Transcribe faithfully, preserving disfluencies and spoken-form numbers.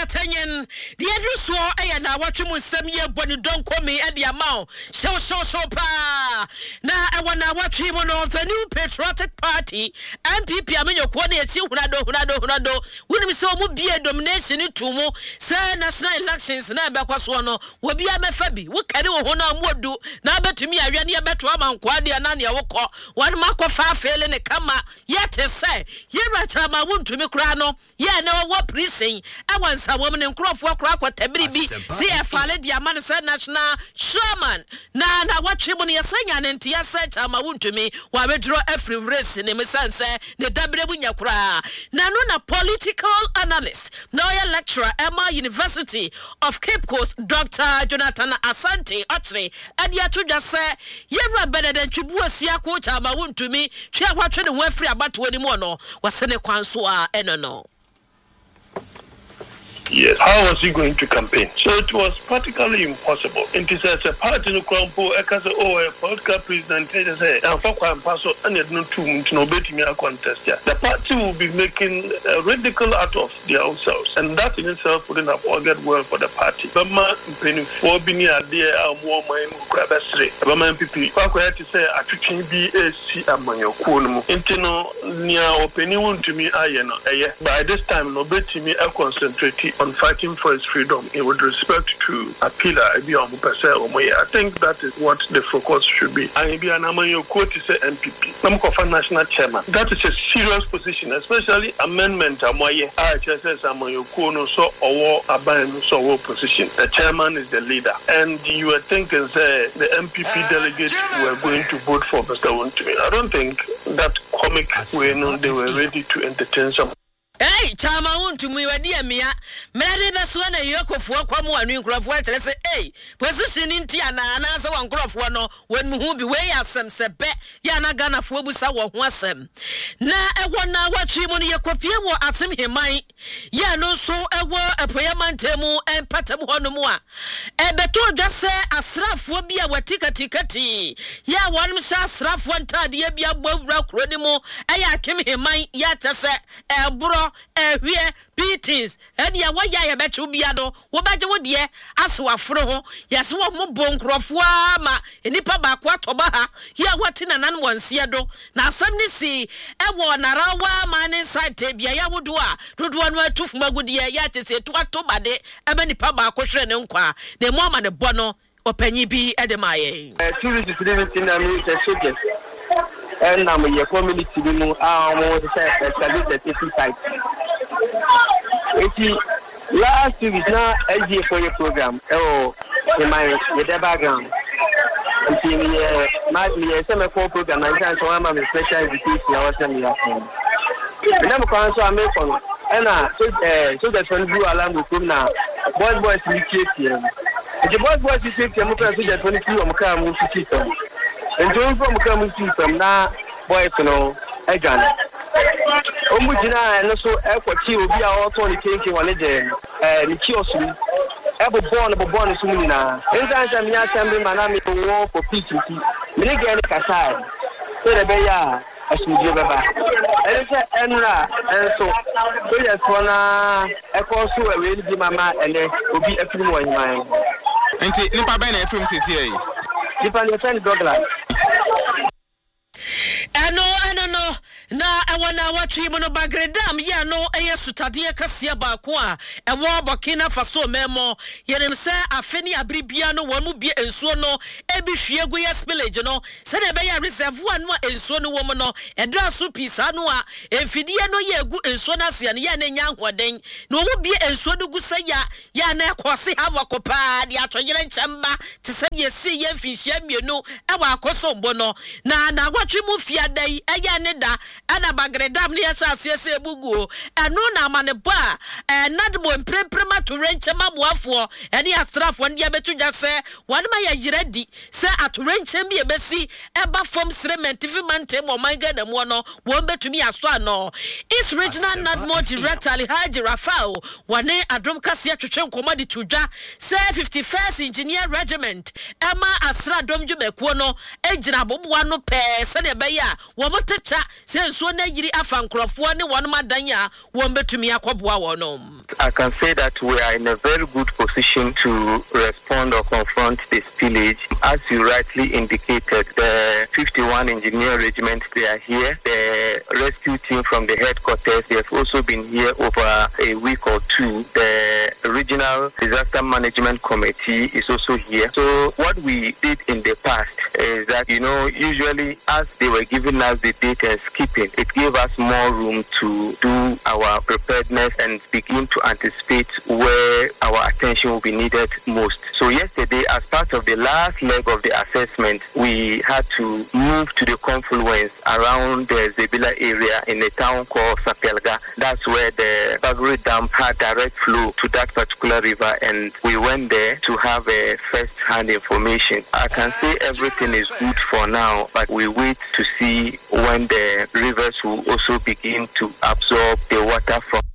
Tanyan, the address war, and I watch him with some year when you don't call me at the amount. So, so, so, pa. Now, I want to watch him on the new Patriotic Party. M P P, I mean, your quality, Hunado, Hunado, Hunado, wouldn't so be a domination in Tumo, say national elections, and I back was one, will be a Mephabi. What can you want do? Now, bet to me, I ran here better among Quadia and Nania Woko, one mark of far failing a kama, yet say, ye right time I want to me crano, yeah, no, what precinct. I want a woman in Crawford Crack what every be. See, I followed the Amman said national Sherman. Now, now, what you want to say, and Tia said, I'm a wound to me, while we draw every race in the sense, the W in your cry. Now, no, political analyst, lawyer lecturer, Emma University of Cape Coast, Doctor Jonathan Asante, Otri, and yet to just say, you're better than Chibua Siako, I'm a wound to me, Chia watching the way free about twenty more, no, was in a Kwansua, and no. Yes, how was he going to campaign? So it was practically impossible. And it says a party no crumple, I can say, oh, a podcast president, they say, and for one person, and it's not too much, no betting me a contest. Yeah. The party will be making a ridicule out of their own selves, and that in itself wouldn't have augured well for the party. But man, penny four billion idea, and more mind, grab a straight. But man, people, what I had to say, I should be a C among your corner. Intino, near opinion to me, I know, by this time, no betting me a concentrate on fighting for his freedom in with respect to Apila I think that is what the focus should be. And be an Amayo quote is a M P P. Namkofa national chairman. That is a serious position, especially amendment Amoye I H S S Amayo Kono so or Aban so position. The chairman is the leader. And you were thinking say the M P P delegates were going to vote for Mister Wontumi. I don't think that comic way no, they were ready to entertain some. Hey, chama untu mwiwadia mia. Mene beswana yoko fuwa kwa mwa nwi nkurafuwa chale se, hey, position inti ana anasa wa nkurafuwa no, wen muhubi we ya sem sebe, ya na gana fuwa busa wa huwa sem. Na ewa na wachi moni ya kwa fie wa atim hemai, ya no so ewa epoya mantemu, empatemu honu mwa. Ebeto jase asrafuwa biya watika tikati, ya wanmsha asrafuwa ntadi ya biya bwevra kuroni mo, eya akim hemai, ya tase, ebro, ehwie beatings edi ya waya ya betu biado wo baje wo de aso afro ho yase wo mo bonkrofo ama enipa ba kwa toba ha ya wati na nan wonsie do na asem ni si ewo narawa man site bia ya wodo a dodo anu atufu magudi ya tese to atoba de ema nipa ba ko hwere ne nkwa na mu ama ne bo no opanyi bi edemaye eh tourism tourism na mi se soje and I'm a community mu ah mo say service safety site. Eti last week na L G A for your program oh in my with the background. Eti me my me say me for program I say so am a special education I was saying here. Na mo kan so am ko and na so eh so the friend do alarm go na boys boys ni tie. Eti boys boys ni tie mo kan so the friend do am kan mo tie so. And don't from come to from now, boys, no, I got it. Omujina, and also Equity will be our twenty taking one legend, and Kiosu. Ever born of a bonus Sumina. And I'm not sending my name to war for P T T. Many get a side. So the Baya, as we give about. And it's an and so, so yes, one, I call so a really mama, and there will be a few more in mind. And Nipa Bene from C C A. Nipa friend Douglas. Ano ano no na ewana watwi mu no bagredam ya no eye sutade kasia ba ko a ewo Burkina Faso memo yenim se afeni abribia no wonu bie ensuo no ebi hwiegu yes village no se na be ya reserve anu ensuo no wo no edra so pisa no a emfidie no ye egu ensuo na ase ne ya na nya hoden na wo bie ensuo no gu se ya ya na ekosi havakopa dia atoyere nchamba te se ye si ye mfinhia mienu ewa akoso mbo no na na watwi mu fiadai eya ne da ana bagredam ne yasa asese buguo eno na amaneba eh nadmo mpremprema to renche maboafo ene asrafo ne abetu jase wanema ya yiredi se atorenche bi ebesi eba form cement vimante mo manga na mu no wo betumi aso ano is regional nadmo director Alhaji Rafao wane adom kase atwetwe nkomadi tudwa se fifty-first engineer regiment ema asra dom dwumekuo no ejina boboa no pe se ne be ya wo motecha se nsuo na yiri afa nkrofo ne wɔn madanya wɔn betumi akɔboa wɔn. I can say that we are in a very good position to respond or confront the spillage. As you rightly indicated, the fifty-one Engineer Regiment, they are here. The rescue team from the headquarters, they have also been here over a week or two. The Regional Disaster Management Committee is also here. So what we did in the past is that, you know, usually as they were giving us the data and skipping, it gave us more room to do our preparedness and begin to anticipate where our attention will be needed most. So yesterday, as part of the last leg of the assessment, we had to move to the confluence around the Zebila area in a town called Sapelga. That's where the Bagri Dam had direct flow to that particular river, and we went there to have a first-hand information. I can say everything is good for now, but we wait to see when the rivers will also begin to absorb the water from